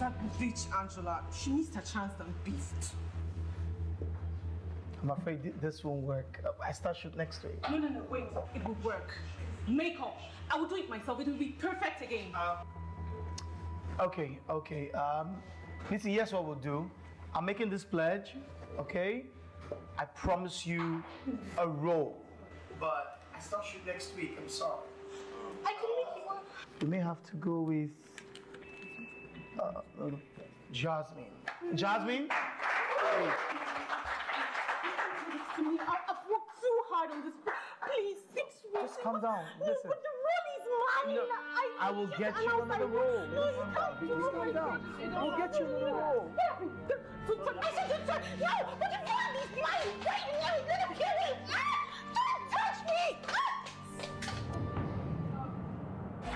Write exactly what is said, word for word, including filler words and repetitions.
That bitch Angela, she missed her chance and beefed. I'm afraid this won't work. I start shoot next week. No, no, no, wait. It will work. Makeup. I will do it myself. It will be perfect again. Uh, okay, okay. Um, listen, here's what we'll do. I'm making this pledge, okay? I promise you a role. But I start shoot next week. I'm sorry. I can make you one. We may have to go with uh, uh, Jasmine. Jasmine? Hey. I've worked too hard on this. Please, six weeks. Just calm down. No, Listen. but the role is mine. No, I, I will get you another role. No, you can't do Just calm down. We'll get you another role. No, but you can't.